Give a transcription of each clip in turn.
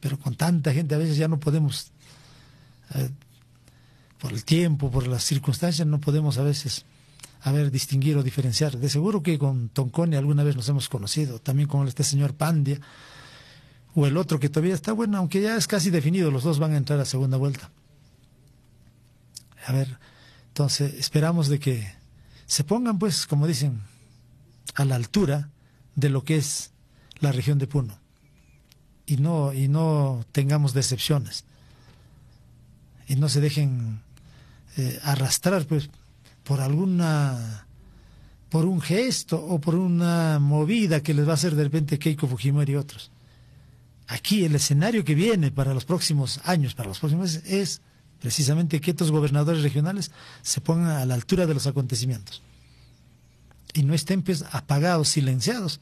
pero con tanta gente a veces ya no podemos, por el tiempo, por las circunstancias, no podemos a veces distinguir o diferenciar. De seguro que con Tonconi alguna vez nos hemos conocido, también con este señor Pandia, o el otro que todavía está bueno, aunque ya es casi definido, los dos van a entrar a segunda vuelta. Entonces esperamos de que se pongan, pues, como dicen, a la altura de lo que es la región de Puno, y no tengamos decepciones, y no se dejen arrastrar, pues, por un gesto o por una movida que les va a hacer de repente Keiko Fujimori y otros. Aquí el escenario que viene para los próximos años, para los próximos meses, es precisamente que estos gobernadores regionales se pongan a la altura de los acontecimientos y no estén, pues, apagados, silenciados,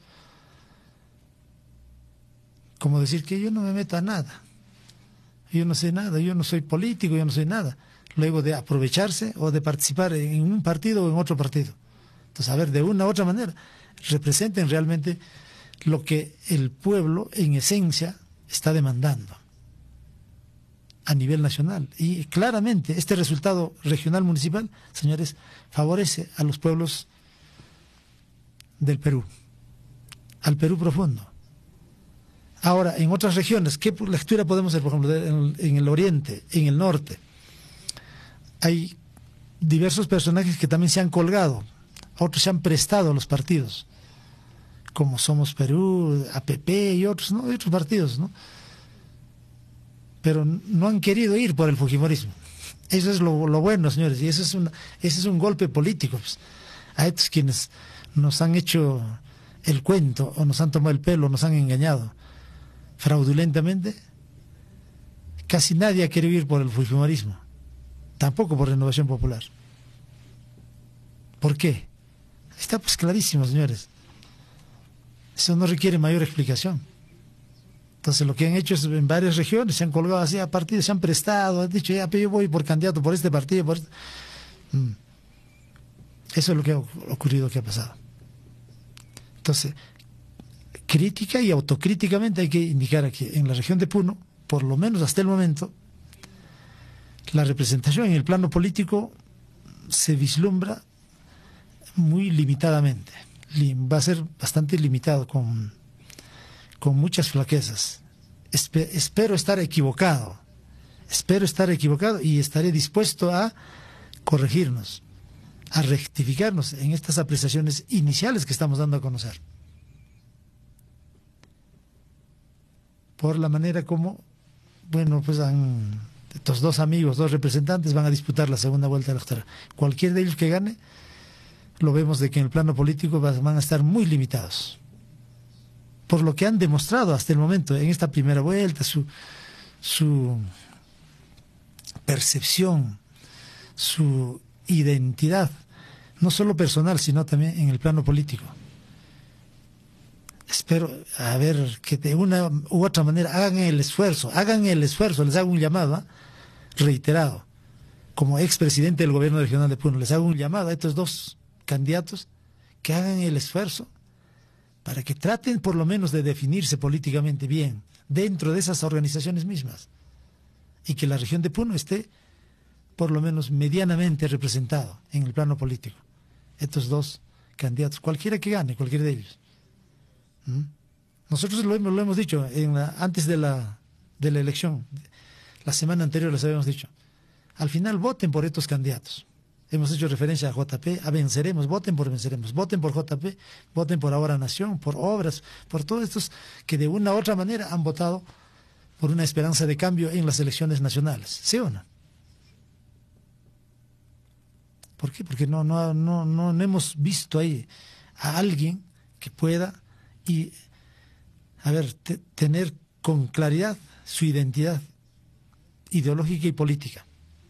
como decir que yo no me meto a nada, yo no sé nada, yo no soy político, yo no soy nada, luego de aprovecharse o de participar en un partido o en otro partido. Entonces, de una u otra manera, representen realmente lo que el pueblo en esencia está demandando a nivel nacional. Y claramente este resultado regional municipal, señores, favorece a los pueblos del Perú, al Perú profundo. Ahora, en otras regiones, ¿qué lectura podemos hacer? Por ejemplo, en el oriente, en el norte, hay diversos personajes que también se han colgado, otros se han prestado a los partidos, como Somos Perú, APP y otros, ¿no? Y otros partidos, ¿no? Pero no han querido ir por el fujimorismo. Eso es lo bueno, señores, y ese es un golpe político, pues, a estos quienes nos han hecho el cuento, o nos han tomado el pelo, o nos han engañado fraudulentamente. Casi nadie ha querido ir por el fujimorismo, tampoco por Renovación Popular. ¿Por qué? Está, pues, clarísimo, señores. Eso no requiere mayor explicación. Entonces, lo que han hecho es, en varias regiones se han colgado así a partidos, se han prestado, han dicho, ya, yo voy por candidato por este partido, por este. Eso es lo que ha ocurrido, que ha pasado. Entonces, crítica y autocríticamente hay que indicar aquí, en la región de Puno, por lo menos hasta el momento, la representación en el plano político se vislumbra muy limitadamente. Va a ser bastante limitado, con muchas flaquezas. Espero estar equivocado, y estaré dispuesto a corregirnos, a rectificarnos en estas apreciaciones iniciales que estamos dando a conocer, por la manera como, bueno, pues estos dos amigos, dos representantes van a disputar la segunda vuelta electoral. Cualquier de ellos que gane, lo vemos de que en el plano político van a estar muy limitados, por lo que han demostrado hasta el momento en esta primera vuelta, su percepción, su identidad, no solo personal, sino también en el plano político. Espero, que de una u otra manera hagan el esfuerzo, les hago un llamado reiterado, como expresidente del gobierno regional de Puno, les hago un llamado a estos dos candidatos, que hagan el esfuerzo para que traten por lo menos de definirse políticamente bien dentro de esas organizaciones mismas, y que la región de Puno esté por lo menos medianamente representado en el plano político. Estos dos candidatos, cualquiera que gane, cualquiera de ellos. Nosotros lo hemos dicho antes de la elección, la semana anterior les habíamos dicho, al final voten por estos candidatos. Hemos hecho referencia a JP, a Venceremos, voten por Venceremos, voten por JP, voten por Ahora Nación, por Obras, por todos estos que de una u otra manera han votado por una esperanza de cambio en las elecciones nacionales, ¿sí o no? ¿Por qué? Porque no hemos visto ahí a alguien que pueda tener con claridad su identidad ideológica y política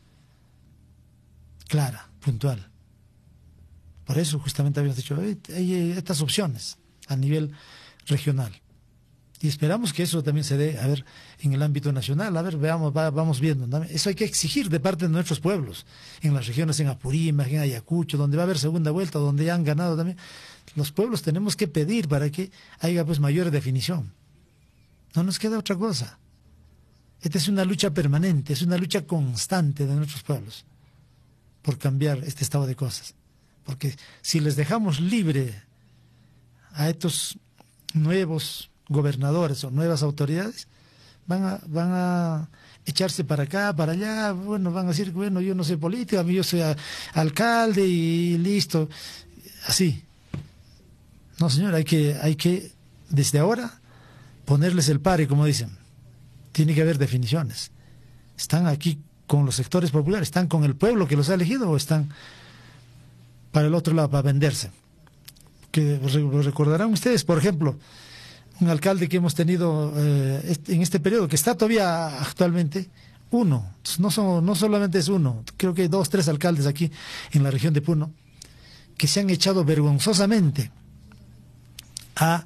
clara, puntual. Por eso justamente habíamos dicho, hay estas opciones a nivel regional, y esperamos que eso también se dé en el ámbito nacional. Vamos viendo, ¿no? Eso hay que exigir de parte de nuestros pueblos, en las regiones, en Apurímac, en Ayacucho, donde va a haber segunda vuelta, donde ya han ganado también. Los pueblos tenemos que pedir para que haya, pues, mayor definición. No nos queda otra cosa. Esta es una lucha permanente, es una lucha constante de nuestros pueblos por cambiar este estado de cosas. Porque si les dejamos libre a estos nuevos gobernadores o nuevas autoridades, van a echarse para acá, para allá, bueno, van a decir, bueno, yo no soy político, a mí yo soy alcalde y listo, así. No, señor, hay que desde ahora ponerles el pare, como dicen. Tiene que haber definiciones. ¿Están aquí con los sectores populares? ¿Están con el pueblo que los ha elegido o están para el otro lado, para venderse? Que recordarán ustedes, por ejemplo, un alcalde que hemos tenido en este periodo, que está todavía actualmente, uno, no solamente es uno, creo que hay 2, 3 alcaldes aquí en la región de Puno, que se han echado vergonzosamente a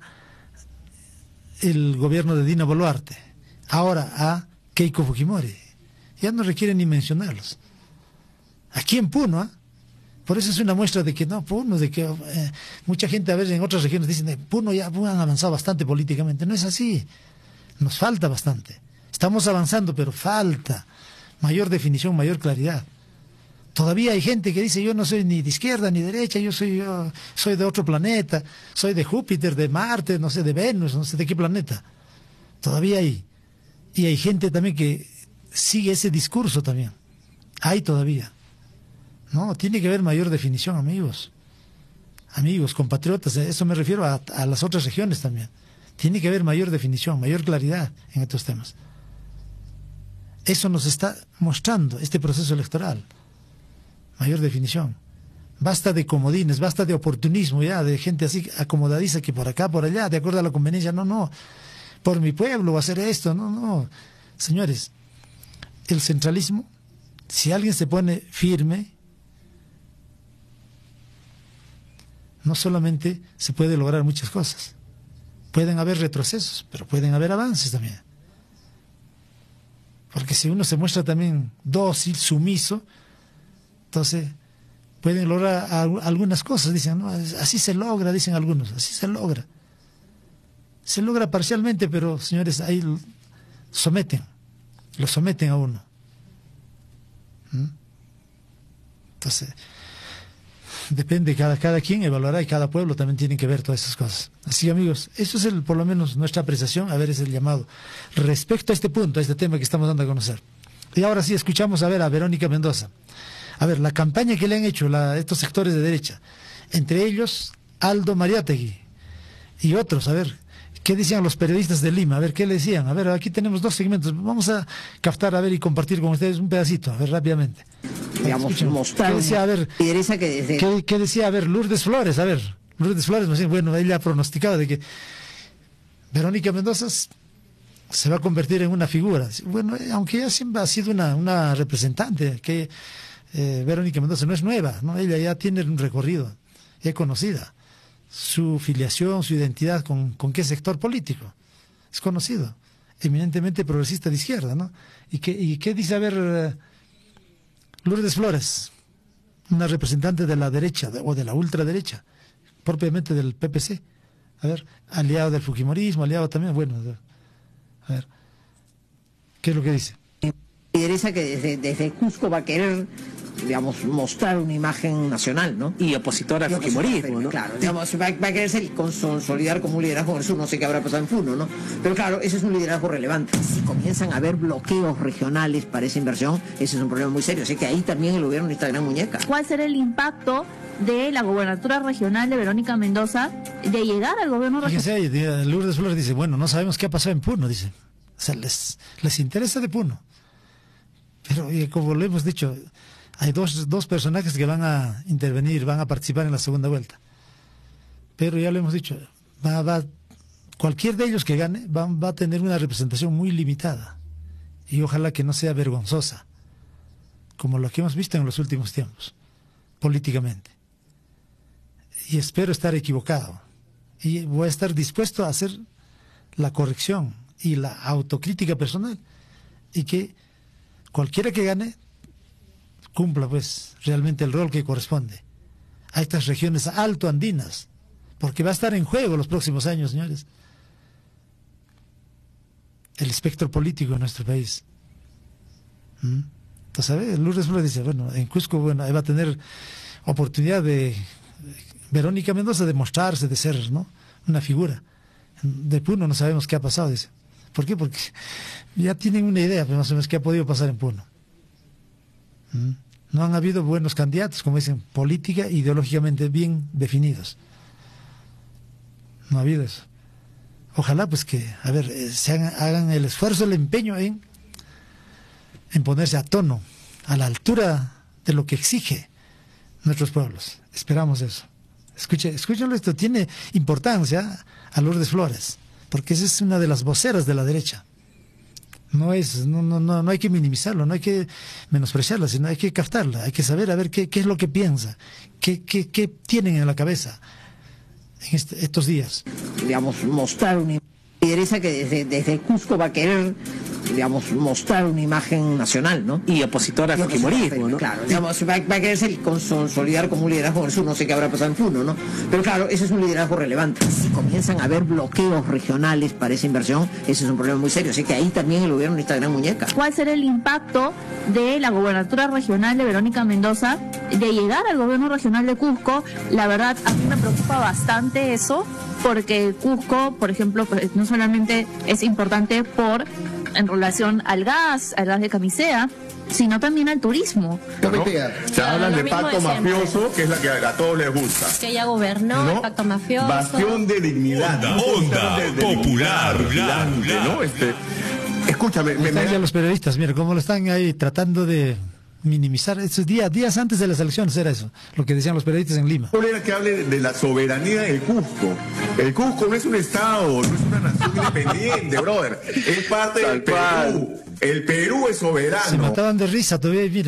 el gobierno de Dina Boluarte, ahora a Keiko Fujimori. Ya no requieren ni mencionarlos. Aquí en Puno, ¿eh? Por eso es una muestra de que no, Puno, de que mucha gente a veces en otras regiones dicen, Puno ya han avanzado bastante políticamente. No es así, nos falta bastante. Estamos avanzando, pero falta mayor definición, mayor claridad. Todavía hay gente que dice, yo no soy ni de izquierda ni derecha, yo soy de otro planeta, soy de Júpiter, de Marte, no sé, de Venus, no sé de qué planeta. Todavía hay. Y hay gente también que sigue ese discurso también. Hay todavía. No, tiene que haber mayor definición, amigos. Amigos, compatriotas, eso me refiero a las otras regiones también. Tiene que haber mayor definición, mayor claridad en estos temas. Eso nos está mostrando este proceso electoral. Mayor definición. Basta de comodines, basta de oportunismo ya, de gente así acomodadiza que por acá, por allá, de acuerdo a la conveniencia. No, por mi pueblo va a hacer esto, no. Señores, el centralismo, si alguien se pone firme, no solamente se puede lograr muchas cosas. Pueden haber retrocesos, pero pueden haber avances también. Porque si uno se muestra también dócil, sumiso, entonces pueden lograr algunas cosas, dicen, no, así se logra, dicen algunos, así se logra. Se logra parcialmente, pero señores, ahí lo someten a uno. Entonces, depende, cada quien evaluará y cada pueblo también tiene que ver todas esas cosas. Así, amigos, eso es por lo menos nuestra apreciación, a ver, es el llamado respecto a este punto, a este tema que estamos dando a conocer. Y ahora sí, escuchamos a Verónica Mendoza. A ver, la campaña que le han hecho estos sectores de derecha, entre ellos Aldo Mariátegui y otros, a ver, ¿qué decían los periodistas de Lima? A ver, ¿qué le decían? A ver, aquí tenemos 2 segmentos, vamos a captar, a ver, y compartir con ustedes un pedacito, a ver, rápidamente. Digamos, mostrar ¿Qué decía, a ver, lideresa que desde... ¿qué decía, a ver, Lourdes Flores? A ver, Lourdes Flores, bueno, ella ha pronosticado de que Verónica Mendoza se va a convertir en una figura. Bueno, aunque ella siempre ha sido una representante, que Verónica Mendoza no es nueva, ¿no? Ella ya tiene un recorrido, ya es conocida. Su filiación, su identidad con qué sector político. Es conocido, eminentemente progresista de izquierda, ¿no? ¿Y qué dice, a ver, Lourdes Flores, una representante de la derecha o de la ultraderecha, propiamente del PPC? A ver, aliado del fujimorismo, aliado también, bueno, a ver, ¿qué es lo que dice? Lideresa que desde Cusco va a querer, digamos, mostrar una imagen nacional, ¿no? Y opositora al fujimorismo, ¿no? Claro, digamos, va a quererse consolidar como un liderazgo en el sur, no sé qué habrá pasado en Puno, ¿no? Pero claro, ese es un liderazgo relevante. Si comienzan a haber bloqueos regionales para esa inversión, ese es un problema muy serio. Así que ahí también el gobierno necesita gran muñeca. ¿Cuál será el impacto de la gobernatura regional de Verónica Mendoza de llegar al gobierno regional? Fíjense, Lourdes Flores dice, bueno, no sabemos qué ha pasado en Puno, dice. O sea, les interesa de Puno. Pero como lo hemos dicho, hay dos personajes que van a intervenir, van a participar en la segunda vuelta. Pero ya lo hemos dicho, cualquier de ellos que gane va a tener una representación muy limitada. Y ojalá que no sea vergonzosa, como lo que hemos visto en los últimos tiempos, políticamente. Y espero estar equivocado. Y voy a estar dispuesto a hacer la corrección y la autocrítica personal. Y que cualquiera que gane cumpla pues realmente el rol que corresponde a estas regiones altoandinas, porque va a estar en juego los próximos años, señores. el espectro político en nuestro país. Entonces, a ver, Lourdes Flores dice, bueno, en Cusco, bueno, ahí va a tener oportunidad de Verónica Mendoza de mostrarse, de ser, ¿no?, una figura. De Puno no sabemos qué ha pasado, dice. ¿Por qué? Porque ya tienen una idea, pero más o menos, qué ha podido pasar en Puno. No han habido buenos candidatos, como dicen, política, ideológicamente bien definidos. No ha habido eso. Ojalá, pues, que, a ver, hagan el esfuerzo, el empeño en ponerse a tono, a la altura de lo que exige nuestros pueblos. Esperamos eso. Escúchenlo, esto tiene importancia a Lourdes Flores, porque esa es una de las voceras de la derecha. No hay que minimizarlo, no hay que menospreciarla, sino hay que captarla, hay que saber a ver qué es lo que piensa, qué tienen en la cabeza en estos días. Digamos, mostrar una lideresa que desde Cusco va a querer, digamos, mostrar una imagen nacional, ¿no? Y opositora al fujimorismo, ¿no? Claro, digamos, va a quererse consolidar como un liderazgo en el sur, no sé qué habrá pasado en Puno, ¿no? Pero claro, ese es un liderazgo relevante. Si comienzan a haber bloqueos regionales para esa inversión, ese es un problema muy serio. Así que ahí también el gobierno necesita gran muñeca. ¿Cuál será el impacto de la gobernatura regional de Verónica Mendoza de llegar al gobierno regional de Cusco? La verdad, a mí me preocupa bastante eso, porque Cusco, por ejemplo, pues, no solamente es importante en relación al gas de camisea, sino también al turismo. ¿No? Se hablan de pacto mafioso, que es la que a todos les gusta. Que ella gobernó, ¿no? El pacto mafioso. Bastión de dignidad. Onda popular. ¿No? Escúchame. Están ya los periodistas, mira, cómo lo están ahí tratando de minimizar. Esos días antes de las elecciones era eso, lo que decían los periodistas en Lima. ¿Cuál era que hable de la soberanía del Cusco? El Cusco no es un estado, no es una nación independiente, brother. Es parte del Perú. El Perú es soberano. Se mataban de risa todavía, mire,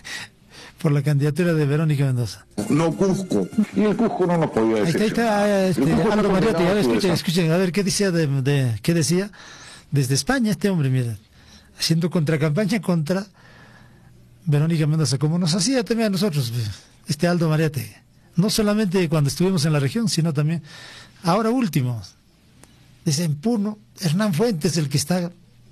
por la candidatura de Verónica Mendoza. No Cusco. Y el Cusco no nos podía decir. Ahí está Aldo Mariotti, a ver, escuchen, a ver qué decía qué decía desde España este hombre, mira, haciendo contracampaña contra Verónica Mendoza, como nos hacía también a nosotros, Aldo Mariotti. No solamente cuando estuvimos en la región, sino también, ahora último, desde en Puno, Hernán Fuentes, el que está,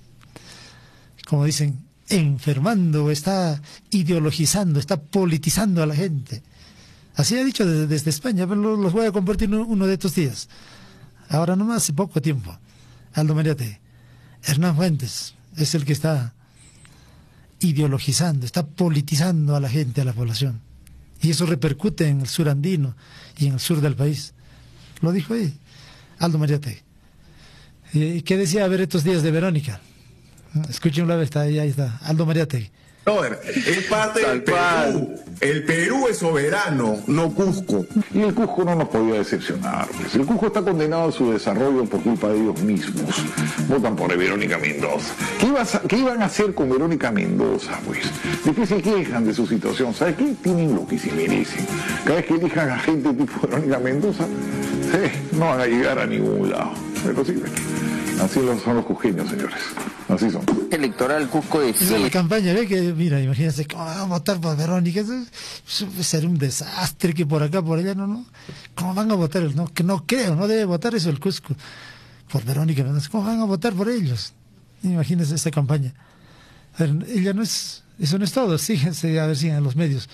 como dicen, enfermando, está ideologizando, está politizando a la gente. Así ha dicho desde España, pero los voy a compartir uno de estos días. Ahora nomás, hace poco tiempo, Aldo Mariotti. Hernán Fuentes es el que está ideologizando, está politizando a la gente, a la población. Y eso repercute en el sur andino y en el sur del país. Lo dijo ahí Aldo Mariotti. ¿Y qué decía a ver estos días de Verónica? Escuchen una vez, ahí está, Aldo Mariotti. Es parte del Perú. El Perú es soberano, no Cusco. Y el Cusco no nos podía decepcionar. Pues. El Cusco está condenado a su desarrollo por culpa de ellos mismos. Votan por Verónica Mendoza. ¿Qué iban a hacer con Verónica Mendoza? Pues, ¿de qué se quejan de su situación? ¿Sabes qué? Tienen lo que se merecen. Cada vez que elijan a gente tipo Verónica Mendoza, no van a llegar a ningún lado. Pero sí, así son los cusqueños, señores. Así son. Electoral Cusco decide. La campaña, ve que, mira, imagínense, ¿cómo van a votar por Verónica? Eso será un desastre, que por acá, por allá, no. ¿Cómo van a votar? No, que no creo, no debe votar eso el Cusco por Verónica. ¿Cómo van a votar por ellos? Imagínense esta campaña. A ver, ella no es, eso no es todo, síguense, a ver si en los medios.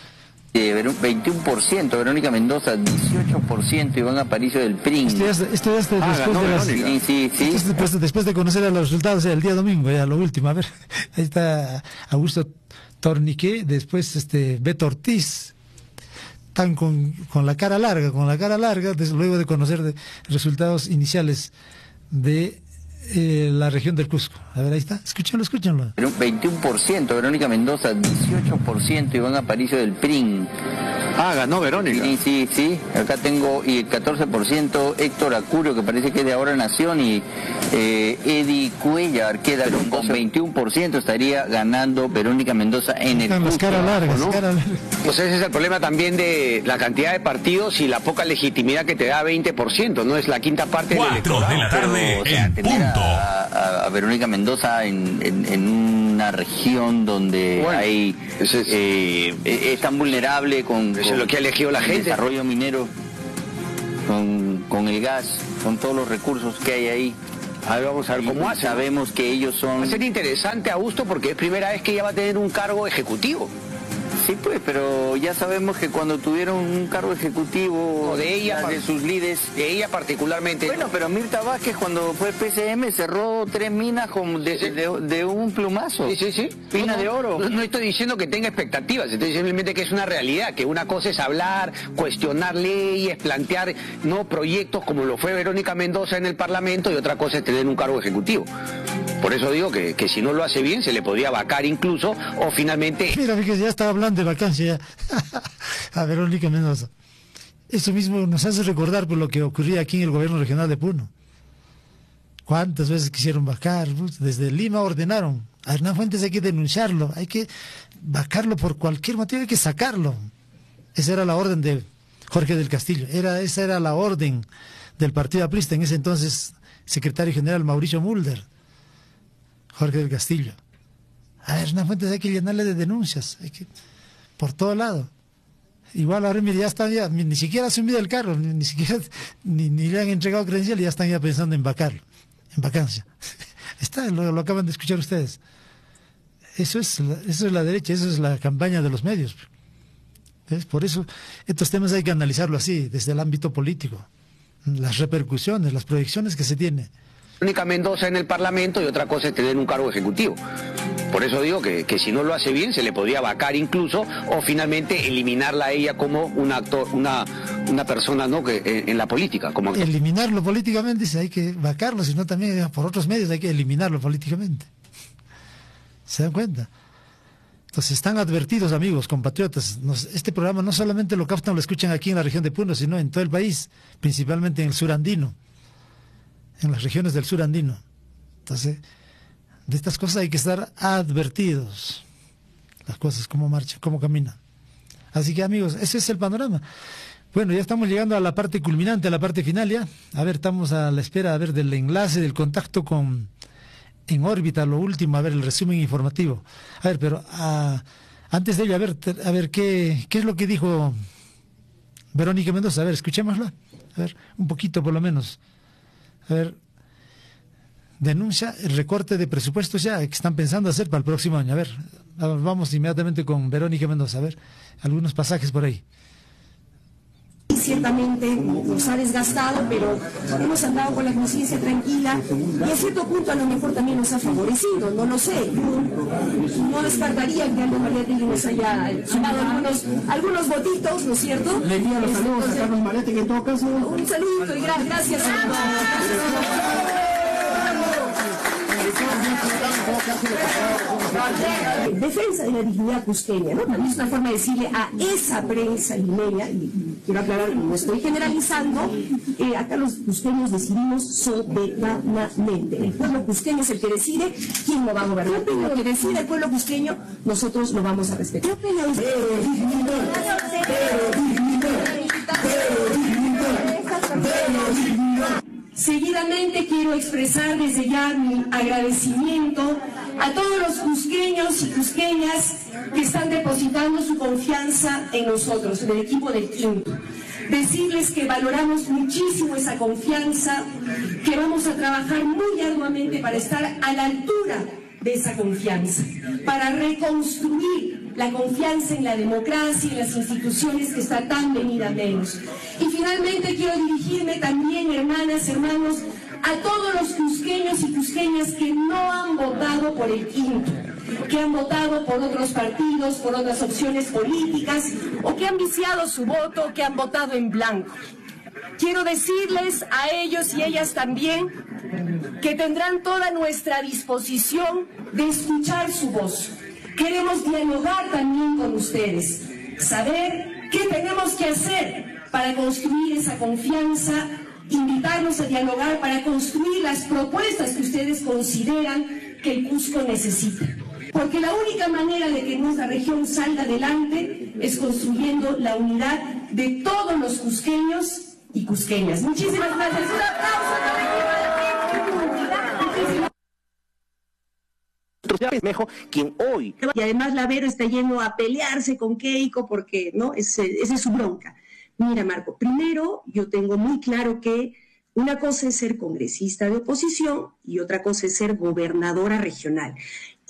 21%, Verónica Mendoza 18%, Iván Aparicio del PRIN. Esto después de las... Sí. Después de conocer los resultados el día domingo, ya lo último, a ver, ahí está Augusto Torniqué, después Beto Ortiz, están con la cara larga, luego de conocer resultados iniciales de la región del Cusco. A ver, ahí está, escúchenlo. 21%, Verónica Mendoza 18%, Iván Aparicio del PRIN. Ganó Verónica. Sí, acá tengo y el 14% Héctor Acurio, que parece que es de Ahora Nación, y Eddie Cuellar queda con 21%, estaría ganando Verónica Mendoza en el Cusco. Las caras largas, ¿no? Pues ese es el problema también de la cantidad de partidos y la poca legitimidad que te da 20%, no es la quinta parte del electorado. 4 de la tarde, en punto. A Verónica Mendoza en una región donde hay es tan vulnerable con eso es lo que ha elegido la gente. El desarrollo minero, con el gas, con todos los recursos que hay ahí. A ver, vamos a ver cómo hace. Sabemos que ellos son... Va a ser interesante, Augusto, porque es primera vez que ella va a tener un cargo ejecutivo. Sí, pues, pero ya sabemos que cuando tuvieron un cargo ejecutivo, no, de ella, de sus líderes... De ella particularmente. Bueno, pero Mirta Vázquez cuando fue PCM cerró 3 minas de un plumazo. Sí. Minas de oro. No estoy diciendo que tenga expectativas, estoy simplemente que es una realidad, que una cosa es hablar, cuestionar leyes, plantear proyectos como lo fue Verónica Mendoza en el Parlamento, y otra cosa es tener un cargo ejecutivo. Por eso digo que si no lo hace bien se le podría vacar incluso, o finalmente... Mira, fíjate, ya estaba hablando de vacancia a Verónica Mendoza. Eso mismo nos hace recordar por lo que ocurría aquí en el gobierno regional de Puno. ¿Cuántas veces quisieron vacar? Desde Lima ordenaron. A Hernán Fuentes hay que denunciarlo, hay que vacarlo por cualquier motivo, hay que sacarlo. Esa era la orden de Jorge del Castillo, esa era la orden del Partido Aprista, en ese entonces secretario general Mauricio Mulder, Jorge del Castillo. A Hernán Fuentes hay que llenarle de denuncias, por todo lado. Igual ahora mira, ya están ni siquiera ha subido el carro, ni siquiera ni le han entregado credencial y ya están ya pensando en vacarlo, en vacancia. Lo acaban de escuchar ustedes. Eso es la derecha, eso es la campaña de los medios. ¿Ves? Por eso estos temas hay que analizarlo así, desde el ámbito político. Las repercusiones, las proyecciones que se tiene. Verónica Mendoza en el Parlamento, y otra cosa es tener un cargo ejecutivo. Por eso digo que si no lo hace bien se le podría vacar incluso, o finalmente eliminarla a ella como un actor, una persona que en la política. Como actor. Eliminarlo políticamente, hay que vacarlo, sino también por otros medios hay que eliminarlo políticamente. ¿Se dan cuenta? Entonces están advertidos, amigos, compatriotas. Este programa no solamente lo captan, lo escuchan aquí en la región de Puno, sino en todo el país, principalmente en el sur andino, en las regiones del sur andino. Entonces, de estas cosas hay que estar advertidos. Las cosas, cómo marchan, cómo caminan. Así que, amigos, ese es el panorama. Bueno, ya estamos llegando a la parte culminante, a la parte final ya. A ver, estamos a la espera, del enlace, del contacto con En órbita, lo último, el resumen informativo. Pero antes de ello, a ver qué es lo que dijo Verónica Mendoza. Escuchémosla. Un poquito por lo menos. Denuncia el recorte de presupuestos ya que están pensando hacer para el próximo año. Vamos inmediatamente con Verónica Mendoza. Algunos pasajes por ahí. Ciertamente nos ha desgastado, pero hemos andado con la conciencia tranquila y a cierto punto a lo mejor también nos ha favorecido, no lo sé. No descartaría que Aldo Mariátegui nos haya sumado algunos votitos, ¿no es cierto? Le envío los saludos a Carlos Mariátegui en todo caso. Un saludo y gracias. Defensa de la dignidad cusqueña, ¿no? También es una forma de decirle a esa prensa limeña, y quiero aclarar, no estoy generalizando, acá los cusqueños decidimos soberanamente. El pueblo cusqueño es el que decide quién lo va a gobernar. Lo que decide el pueblo cusqueño, nosotros lo vamos a respetar. Seguidamente quiero expresar desde ya mi agradecimiento a todos los cusqueños y cusqueñas que están depositando su confianza en nosotros, en el equipo del Quinto. Decirles que valoramos muchísimo esa confianza, que vamos a trabajar muy arduamente para estar a la altura de esa confianza, para reconstruir la confianza en la democracia y en las instituciones que está tan venida menos. Y finalmente quiero dirigirme también, hermanas, hermanos, a todos los cusqueños y cusqueñas que no han votado por el Quinto, que han votado por otros partidos, por otras opciones políticas, o que han viciado su voto, que han votado en blanco. Quiero decirles a ellos y ellas también que tendrán toda nuestra disposición de escuchar su voz. Queremos dialogar también con ustedes, saber qué tenemos que hacer para construir esa confianza, invitarnos a dialogar para construir las propuestas que ustedes consideran que el Cusco necesita. Porque la única manera de que nuestra región salga adelante es construyendo la unidad de todos los cusqueños y cusqueñas. Muchísimas gracias. Un aplauso quien hoy. Y además la Vero está yendo a pelearse con Keiko porque no esa es su bronca. Mira, Marco, primero yo tengo muy claro que Una cosa es ser congresista de oposición y otra cosa es ser gobernadora regional.